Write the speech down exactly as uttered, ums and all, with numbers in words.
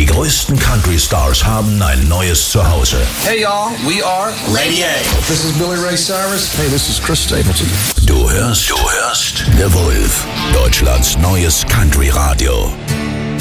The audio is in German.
Die größten Country-Stars haben ein neues Zuhause. Hey y'all, we are Lady A. This is Billy Ray Cyrus. Hey, this is Chris Stapleton. Du hörst, du hörst The Wolf, Deutschlands neues Country-Radio.